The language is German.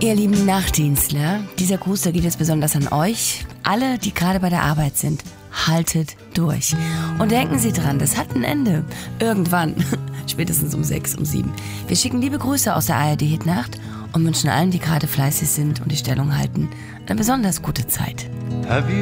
Ihr lieben Nachtdienstler, dieser Gruß, der geht jetzt besonders an euch. Alle, die gerade bei der Arbeit sind, haltet durch. Und denken Sie dran, das hat ein Ende. Irgendwann. Spätestens um 6, um 7. Wir schicken liebe Grüße aus der ARD-Hitnacht und wünschen allen, die gerade fleißig sind und die Stellung halten, eine besonders gute Zeit.